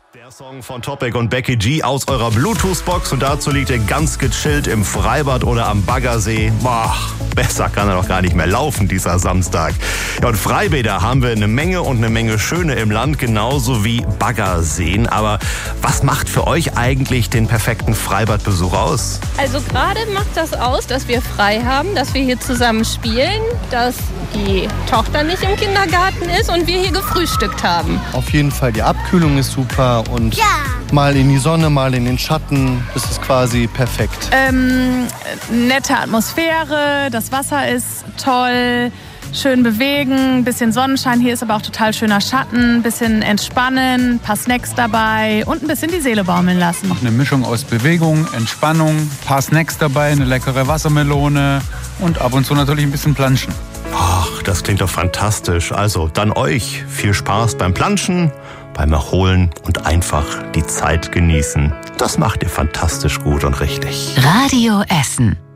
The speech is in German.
Der Song von Topic und Becky G aus eurer Bluetooth-Box und dazu liegt ihr ganz gechillt im Freibad oder am Baggersee. Boah, besser kann er doch gar nicht mehr laufen dieser Samstag. Ja, und Freibäder haben wir eine Menge schöne im Land, genauso wie Baggerseen. Aber was macht für euch eigentlich den perfekten Freibadbesuch aus? Also gerade macht das aus, dass wir frei haben, dass wir hier zusammen spielen, dass die Tochter nicht im Kindergarten ist und wir hier gefrühstückt haben. Auf jeden Fall, die Abkühlung ist super und mal in die Sonne, mal in den Schatten, das ist quasi perfekt. Nette Atmosphäre, das Wasser ist toll, schön bewegen, bisschen Sonnenschein, hier ist aber auch total schöner Schatten, bisschen entspannen, ein paar Snacks dabei und ein bisschen die Seele baumeln lassen. Eine Mischung aus Bewegung, Entspannung, ein paar Snacks dabei, eine leckere Wassermelone und ab und zu natürlich ein bisschen Planschen. Ach, das klingt doch fantastisch. Also dann euch viel Spaß beim Planschen, beim Erholen und einfach die Zeit genießen. Das macht ihr fantastisch gut und richtig. Radio Essen.